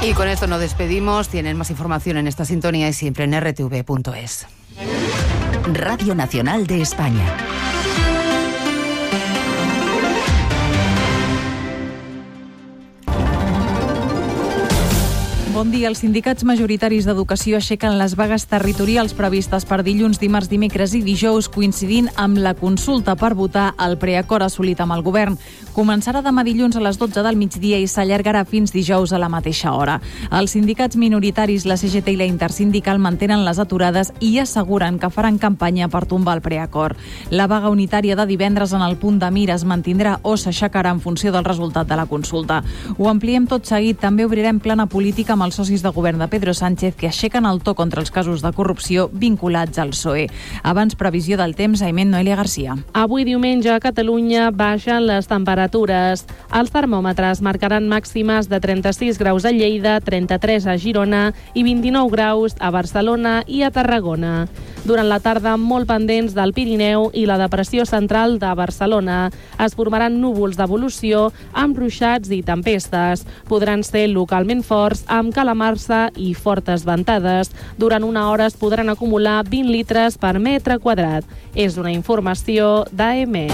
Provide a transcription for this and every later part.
Y con esto nos despedimos. Tienen más información en esta sintonía y siempre en rtv.es. Radio Nacional de España. Bon dia. Els sindicats majoritaris d'educació aixequen les vagues territorials previstes per dilluns, dimarts, dimecres i dijous, coincidint amb la consulta per votar el preacord assolit amb el govern. Començarà demà dilluns a les 12 del migdia i s'allargarà fins dijous a la mateixa hora. Els sindicats minoritaris, la CGT i la Intersindical mantenen les aturades i asseguren que faran campanya per tombar el preacord. La vaga unitària de divendres en el punt de mira es mantindrà o s'aixecarà en funció del resultat de la consulta. Ho ampliem tot seguit. També obrirem plana política amb els socis de govern de Pedro Sánchez que aixequen el to contra els casos de corrupció vinculats al PSOE. Abans, previsió del temps, Aiment Noelia Garcia. Avui diumenge a Catalunya baixen les temperatures. Els termòmetres marcaran màximes de 36 graus a Lleida, 33 a Girona i 29 graus a Barcelona i a Tarragona. Durant la tarda, molt pendents del Pirineu i la depressió central de Barcelona. Es formaran núvols d'evolució amb ruixats i tempestes. Podran ser localment forts amb calamarsa i fortes ventades. Durant una hora es podran acumular 20 litres per metre quadrat. És una informació d'AEME.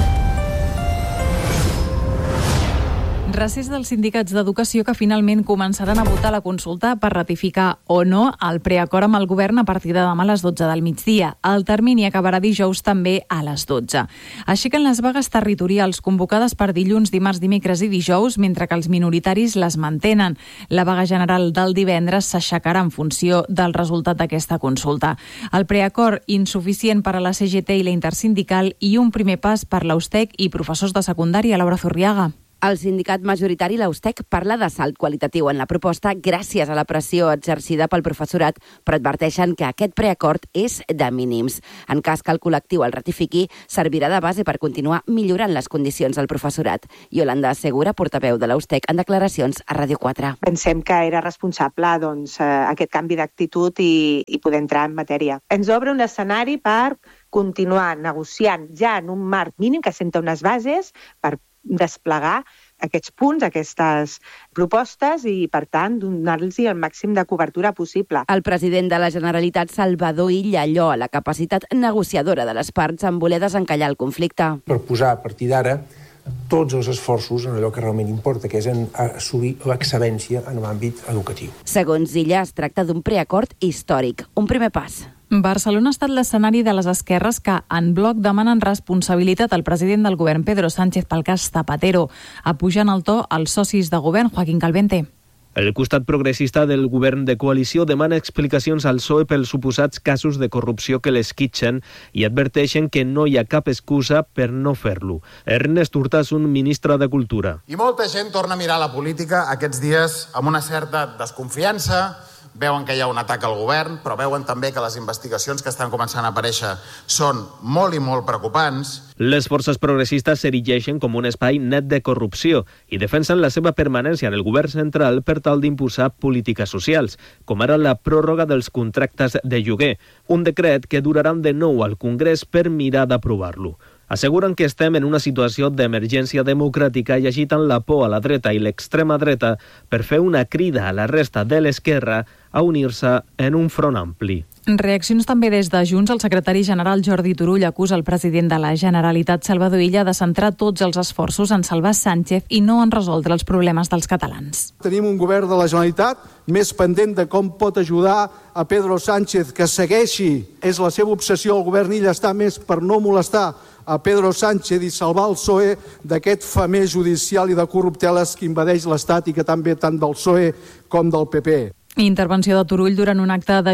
Recés dels sindicats d'educació que finalment començaran a votar la consulta per ratificar o no el preacord amb el govern a partir de demà a les 12 del migdia. El termini acabarà dijous també a les 12. Aixequen les vagues territorials convocades per dilluns, dimarts, dimecres i dijous, mentre que els minoritaris les mantenen. La vaga general del divendres s'aixecarà en funció del resultat d'aquesta consulta. El preacord insuficient per a la CGT i la Intersindical i un primer pas per l'Austec i professors de secundària, Laura Zurriaga. El sindicat majoritari, l'Austec, parla de salt qualitatiu en la proposta gràcies a la pressió exercida pel professorat, però adverteixen que aquest preacord és de mínims. En cas que el col·lectiu el ratifiqui, servirà de base per continuar millorant les condicions del professorat. Yolanda Segura, portaveu de l'Austec, en declaracions a Ràdio 4. Pensem que era responsable aquest canvi d'actitud i poder entrar en matèria. Ens obre un escenari per continuar negociant ja en un marc mínim que assenta unes bases per desplegar aquests punts, aquestes propostes i, per tant, donar-los el màxim de cobertura possible. El president de la Generalitat, Salvador Illa, lloa la capacitat negociadora de les parts en voler desencallar el conflicte. Per posar a partir d'ara tots els esforços en allò que realment importa, que és en assolir l'excel·lència en l'àmbit educatiu. Segons Illa, es tracta d'un preacord històric, un primer pas. Barcelona ha estat l'escenari de les esquerres que, en bloc, demanen responsabilitat al president del govern, Pedro Sánchez, pel cas Zapatero, apujant el to als socis de govern, Joaquín Calvente. El costat progressista del govern de coalició demana explicacions al PSOE pels suposats casos de corrupció que l'esquitxen i adverteixen que no hi ha cap excusa per no fer-lo. Ernest Urtasun, ministre de Cultura. I molta gent torna a mirar la política aquests dies amb una certa desconfiança. Veuen que hi ha un atac al govern, però veuen també que les investigacions que estan començant a aparèixer són molt i molt preocupants. Les forces progressistes s'erigeixen com un espai net de corrupció i defensen la seva permanència en el govern central per tal d'impulsar polítiques socials, com ara la pròrroga dels contractes de lloguer, un decret que duraran de nou al Congrés per mirar d'aprovar-lo. Asseguren que estem en una situació d'emergència democràtica i agiten la por a la dreta i l'extrema dreta per fer una crida a la resta de l'esquerra a unir-se en un front ampli. Reaccions també des de Junts. El secretari general Jordi Turull acusa el president de la Generalitat, Salvador Illa, de centrar tots els esforços en salvar Sánchez i no en resoldre els problemes dels catalans. Tenim un govern de la Generalitat més pendent de com pot ajudar a Pedro Sánchez que segueixi. És la seva obsessió, el govern Illa està més per no molestar a Pedro Sánchez i salvar el PSOE d'aquest femer judicial i de corrupteles que invadeix l'Estat i que també tant del PSOE com del PP. Intervenció de Turull durant un acte de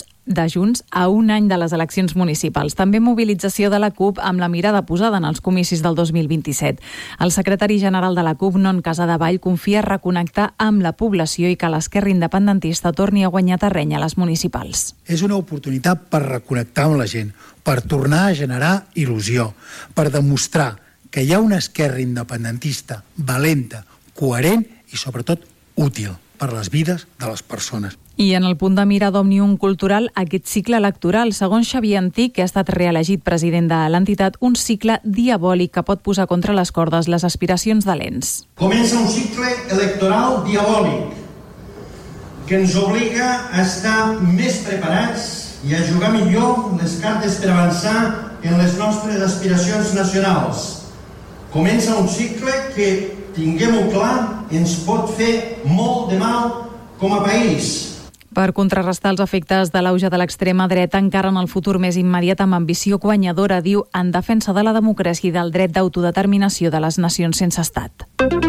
Junts a un any de les eleccions municipals. També mobilització de la CUP amb la mirada posada en els comicis del 2027. El secretari general de la CUP, Non Casadevall, confia reconnectar amb la població i que l'esquerra independentista torni a guanyar terreny a les municipals. És una oportunitat per reconnectar amb la gent, per tornar a generar il·lusió, per demostrar que hi ha una esquerra independentista valenta, coherent i sobretot útil per les vides de les persones. I en el punt de mira d'Òmnium Cultural, aquest cicle electoral, segons Xavier Antic, que ha estat reelegit president de l'entitat, un cicle diabòlic que pot posar contra les cordes les aspiracions de l'ENS. Comença un cicle electoral diabòlic. que ens obliga a estar més preparats i a jugar millor les cartes per avançar en les nostres aspiracions nacionals. Comença un cicle que, tinguem-ho clar, ens pot fer molt de mal com a país. Per contrarrestar els efectes de l'auge de l'extrema dreta encara en el futur més immediat amb ambició guanyadora, diu, en defensa de la democràcia i del dret d'autodeterminació de les nacions sense estat.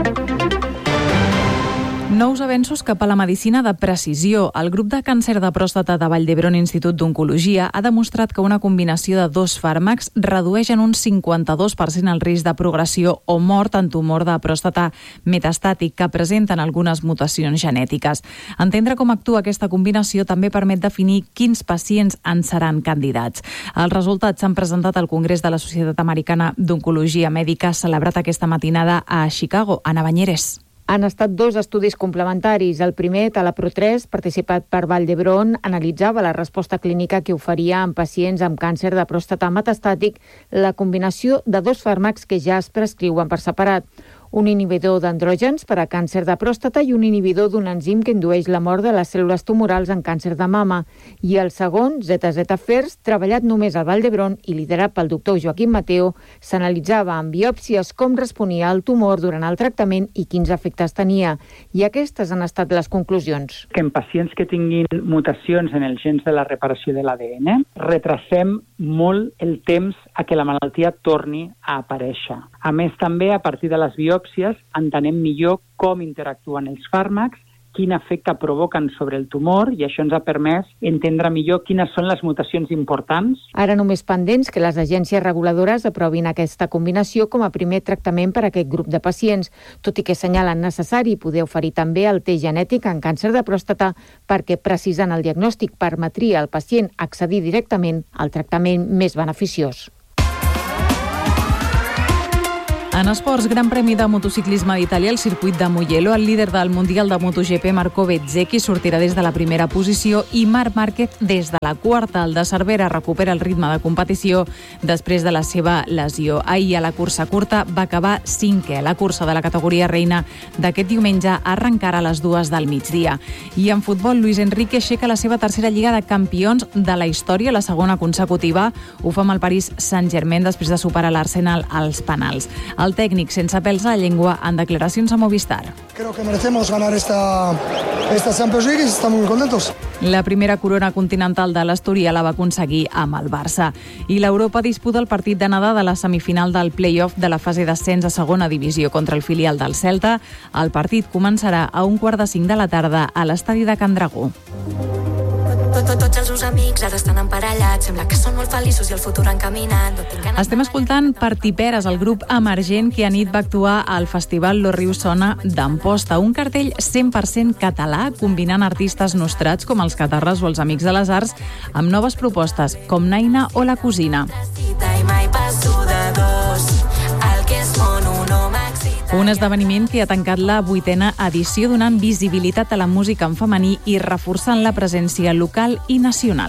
Nous avenços cap a la medicina de precisió. El grup de càncer de pròstata de Vall d'Hebron Institut d'Oncologia ha demostrat que una combinació de 2 fàrmacs redueix en un 52% el risc de progressió o mort en tumor de pròstata metastàtic que presenten algunes mutacions genètiques. Entendre com actua aquesta combinació també permet definir quins pacients en seran candidats. Els resultats s'han presentat al Congrés de la Societat Americana d'Oncologia Mèdica celebrat aquesta matinada a Chicago. Ana Banyeres. Han estat 2 estudis complementaris. El primer, TALAPRO-3, participat per Vall d'Hebron, analitzava la resposta clínica que oferia en pacients amb càncer de pròstata metastàtic la combinació de 2 fàrmacs que ja es prescriuen per separat. Un inhibidor d'andrògens per a càncer de pròstata i un inhibidor d'un enzim que indueix la mort de les cèl·lules tumorals en càncer de mama. I el segon, ZZ-FERS, treballat només al Vall d'Hebron i liderat pel doctor Joaquim Mateo, s'analitzava en biòpsies com responia el tumor durant el tractament i quins efectes tenia. I aquestes han estat les conclusions. Que en pacients que tinguin mutacions en els gens de la reparació de l'ADN, retrasem molt el temps a que la malaltia torni a aparèixer. A més, també, a partir de les biòpsies, entenem millor com interactuen els fàrmacs, quin efecte provoquen sobre el tumor, i això ens ha permès entendre millor quines són les mutacions importants. Ara només pendents que les agències reguladores aprovin aquesta combinació com a primer tractament per a aquest grup de pacients, tot i que assenyalen necessari poder oferir també el test genètic en càncer de pròstata perquè, precisant el diagnòstic, permetria al pacient accedir directament al tractament més beneficiós. En esports, Gran Premi de motociclisme d'Itàlia al circuit de Mugello, el líder del Mundial de MotoGP, Marco Bezzecchi, sortirà des de la primera posició i Marc Márquez des de la quarta. El de Cervera recupera el ritme de competició després de la seva lesió. Ahir, a la cursa curta, va acabar 5è. La cursa de la categoria reina d'aquest diumenge arrencarà a les 2 del migdia. I en futbol, Luis Enrique aixeca la seva tercera Lliga de Campions de la història, la segona consecutiva. Ho fa amb el Paris Saint-Germain després de superar l'Arsenal als penals. El tècnic, sense pèls a la llengua, en declaracions a Movistar. Creo que merecemos ganar esta Champions League y estamos muy contentos. La primera corona continental de l'Astúria la va aconseguir amb el Barça. I l'Europa disputa el partit d'anada de la semifinal del play-off de la fase d'ascens a segona divisió contra el filial del Celta. El partit començarà a 1:45 de la tarda a l'estadi de Can Dragó. Tots els seus amics ara estan emparellats, sembla que són molt feliços i el futur encaminat. Estem escoltant Partiperes, el grup emergent que anit va actuar al Festival Lo Riu Sona d'Amposta, un cartell 100% català, combinant artistes nostrats com els Catarres o els Amics de les Arts, amb noves propostes com Naina o La Cosina. Un esdeveniment que ha tancat la 8a edició donant visibilitat a la música en femení i reforçant la presència local i nacional.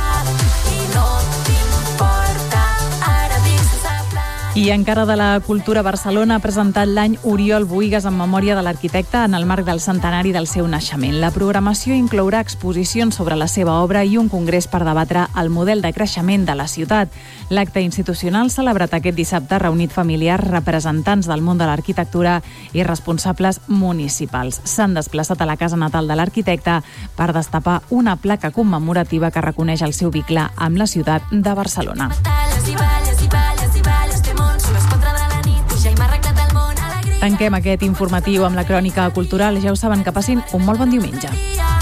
I encara de la cultura, Barcelona ha presentat l'any Oriol Bohigas en memòria de l'arquitecte en el marc del centenari del seu naixement. La programació inclourà exposicions sobre la seva obra i un congrés per debatre el model de creixement de la ciutat. L'acte institucional celebrat aquest dissabte ha reunit familiars, representants del món de l'arquitectura i responsables municipals. S'han desplaçat a la casa natal de l'arquitecte per destapar una placa commemorativa que reconeix el seu vincle amb la ciutat de Barcelona. Tanquem aquest informatiu amb la crònica cultural. Ja ho saben, que passin un molt bon diumenge.